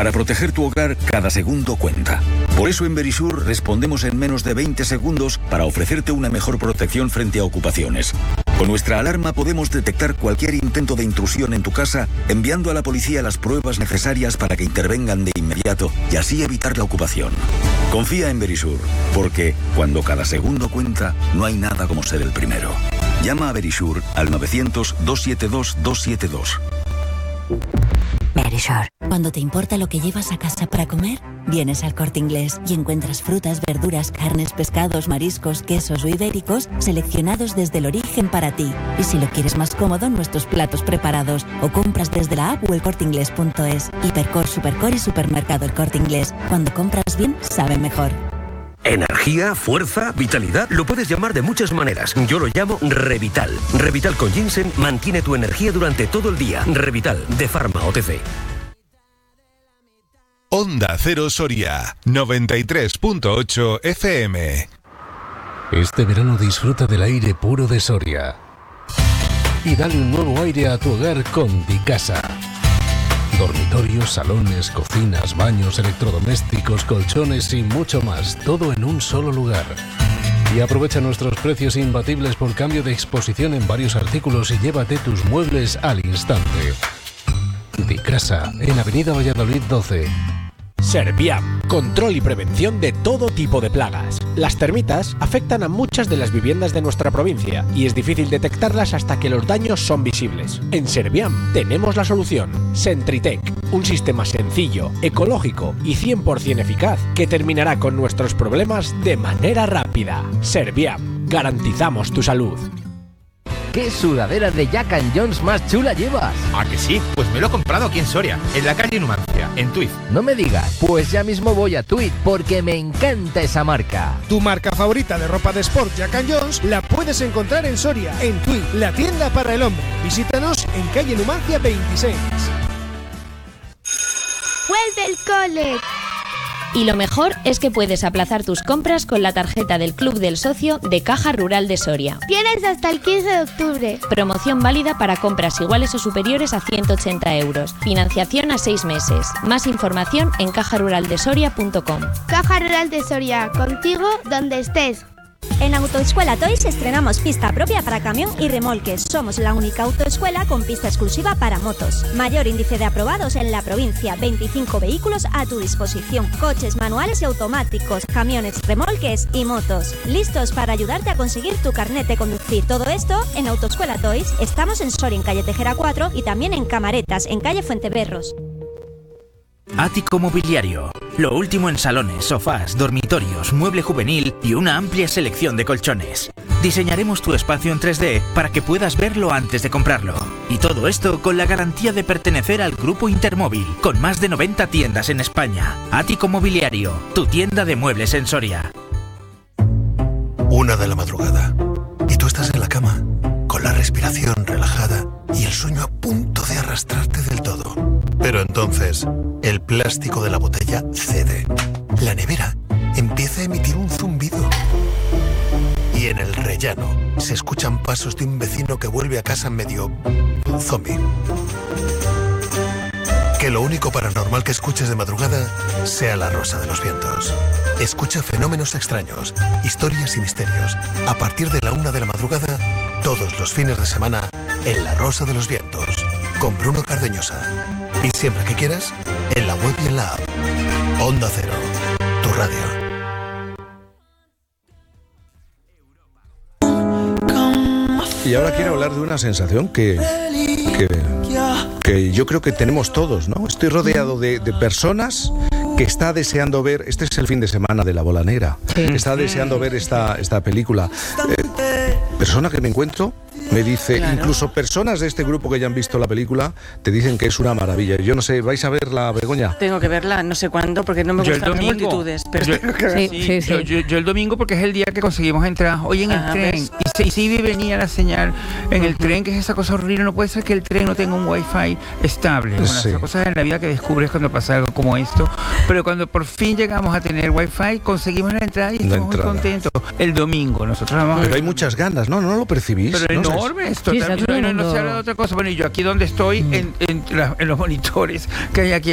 Para proteger tu hogar, cada segundo cuenta. Por eso en Verisur respondemos en menos de 20 segundos para ofrecerte una mejor protección frente a ocupaciones. Con nuestra alarma podemos detectar cualquier intento de intrusión en tu casa, enviando a la policía las pruebas necesarias para que intervengan de inmediato y así evitar la ocupación. Confía en Verisur, porque cuando cada segundo cuenta, no hay nada como ser el primero. Llama a Verisur al 900-272-272. Verisur. Cuando te importa lo que llevas a casa para comer, vienes al Corte Inglés y encuentras frutas, verduras, carnes, pescados, mariscos, quesos o ibéricos seleccionados desde el origen para ti. Y si lo quieres más cómodo, nuestros platos preparados o compras desde la app o elcorteinglés.es. Hipercor, Supercor y Supermercado El Corte Inglés. Cuando compras bien, sabe mejor. Energía, fuerza, vitalidad, lo puedes llamar de muchas maneras. Yo lo llamo Revital. Revital con ginseng mantiene tu energía durante todo el día. Revital, de Pharma OTC. Onda Cero Soria, 93.8 FM. Este verano disfruta del aire puro de Soria. Y dale un nuevo aire a tu hogar con Dicasa. Dormitorios, salones, cocinas, baños, electrodomésticos, colchones y mucho más, todo en un solo lugar. Y aprovecha nuestros precios imbatibles por cambio de exposición en varios artículos y llévate tus muebles al instante. Dicasa, en Avenida Valladolid 12. Serviam, control y prevención de todo tipo de plagas. Las termitas afectan a muchas de las viviendas de nuestra provincia y es difícil detectarlas hasta que los daños son visibles. En Serviam tenemos la solución. Sentritec, un sistema sencillo, ecológico y 100% eficaz que terminará con nuestros problemas de manera rápida. Serviam, garantizamos tu salud. ¿Qué sudadera de Jack & Jones más chula llevas? ¿Ah, que sí? Pues me lo he comprado aquí en Soria, en la calle Numancia, en Tuit. No me digas, pues ya mismo voy a Tuit porque me encanta esa marca. Tu marca favorita de ropa de sport Jack & Jones la puedes encontrar en Soria, en Tuit, la tienda para el hombre. Visítanos en calle Numancia 26. ¡Vuelve el cole! Y lo mejor es que puedes aplazar tus compras con la tarjeta del Club del Socio de Caja Rural de Soria. Tienes hasta el 15 de octubre. Promoción válida para compras iguales o superiores a 180 euros. Financiación a 6 meses. Más información en cajaruraldesoria.com. Caja Rural de Soria, contigo donde estés. En Autoescuela Toys estrenamos pista propia para camión y remolques. Somos la única autoescuela con pista exclusiva para motos. Mayor índice de aprobados en la provincia. 25 vehículos a tu disposición. Coches manuales y automáticos, camiones, remolques y motos. Listos para ayudarte a conseguir tu carnet de conducir. Todo esto en Autoescuela Toys. Estamos en Soria, en calle Tejera 4 y también en Camaretas, en calle Fuenteberros. Ático Mobiliario. Lo último en salones, sofás, dormitorios, mueble juvenil y una amplia selección de colchones. Diseñaremos tu espacio en 3D para que puedas verlo antes de comprarlo. Y todo esto con la garantía de pertenecer al Grupo Intermóvil, con más de 90 tiendas en España. Ático Mobiliario, tu tienda de muebles en Soria. 1 de la madrugada. Y tú estás en la cama, con la respiración relajada y el sueño a punto de arrastrarte del todo. Pero entonces, el plástico de la botella cede. La nevera empieza a emitir un zumbido. Y en el rellano se escuchan pasos de un vecino que vuelve a casa medio zombie. Que lo único paranormal que escuches de madrugada sea La Rosa de los Vientos. Escucha fenómenos extraños, historias y misterios. A partir de la 1 de la madrugada, todos los fines de semana, en La Rosa de los Vientos, con Bruno Cardeñosa. Y siempre que quieras, en la web y en la app. Onda Cero, tu radio. Y ahora quiero hablar de una sensación que yo creo que tenemos todos, ¿no? Estoy rodeado de personas que está deseando ver, este es el fin de semana de La Bola Negra, está deseando ver esta película. Persona que me encuentro me dice, claro. Incluso personas de este grupo que ya han visto la película te dicen que es una maravilla. Yo no sé, ¿vais a verla, Begoña? Tengo que verla, no sé cuándo, porque no me gustan las multitudes. Pero tengo que verla. Yo el domingo, porque es el día que conseguimos entrar hoy en el tren. Y si venía la señal en el tren, que es esa cosa horrible. No puede ser que el tren no tenga un wifi estable. Bueno, esas cosas en la vida que descubres cuando pasa algo como esto. Pero cuando por fin llegamos a tener wifi, conseguimos la entrada y estamos muy contentos. El domingo nosotros vamos. Pero hay muchas ganas, ¿no? ¿No lo percibís? Pero ¿no? Enorme, esto no se habla de otra cosa. Bueno, y yo aquí donde estoy, en los monitores que hay aquí